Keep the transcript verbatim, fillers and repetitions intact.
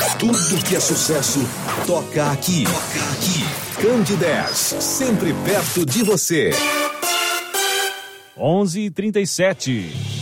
Tudo que é sucesso, toca aqui. Toca aqui. Candidez, sempre perto de você. onze e trinta e sete.